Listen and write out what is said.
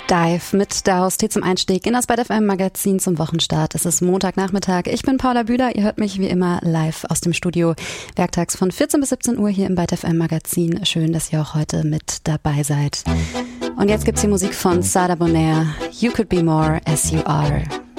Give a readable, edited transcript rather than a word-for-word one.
Dive mit der Haustee zum Einstieg in das Byte FM Magazin zum Wochenstart. Es ist Montagnachmittag. Ich bin Paula Bühler. Ihr hört mich wie immer live aus dem Studio. Werktags von 14 bis 17 Uhr hier im Byte FM Magazin. Schön, dass ihr auch heute mit dabei seid. Und jetzt gibt's die Musik von Sada Bonaire. You Could Be More As You Are.